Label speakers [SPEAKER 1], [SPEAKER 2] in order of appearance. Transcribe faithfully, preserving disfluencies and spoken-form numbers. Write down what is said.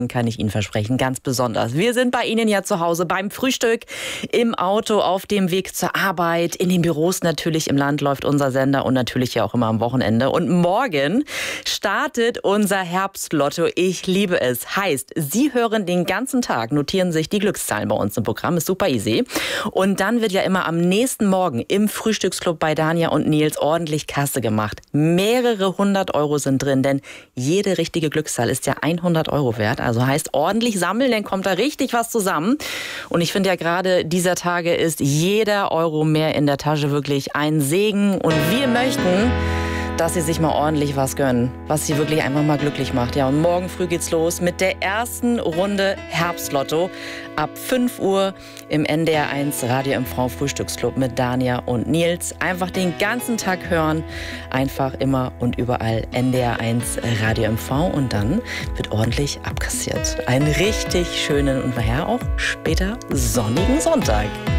[SPEAKER 1] kann ich Ihnen versprechen, ganz besonders. Wir sind bei Ihnen ja zu Hause beim Frühstück, im Auto, auf dem Weg zur Arbeit, in den Büros natürlich, im Land läuft unser Sender und natürlich ja auch immer am Wochenende. Und morgen startet unser Herbstlotto. Ich liebe es. Heißt, Sie hören den ganzen Tag, notieren sich die Glückszahlen bei uns im Programm, ist super easy. Und dann wird ja immer am nächsten Morgen im Frühstücksclub bei Dania und Nils ordentlich Kasse gemacht. Mehrere hundert Euro sind drin, denn jede richtige Glückszahl ist ja hundert Euro wert. Also heißt ordentlich sammeln, dann kommt da richtig was zusammen. Und ich finde ja gerade dieser Tage ist jeder Euro mehr in der Tasche wirklich ein Segen. Und wir möchten, dass Sie sich mal ordentlich was gönnen, was Sie wirklich einfach mal glücklich macht. Ja, und morgen früh geht's los mit der ersten Runde Herbstlotto ab fünf Uhr im N D R eins Radio M V Frühstücksclub mit Dania und Nils. Einfach den ganzen Tag hören, einfach immer und überall N D R eins Radio M V und dann wird ordentlich abkassiert. Einen richtig schönen und nachher auch später sonnigen Sonntag.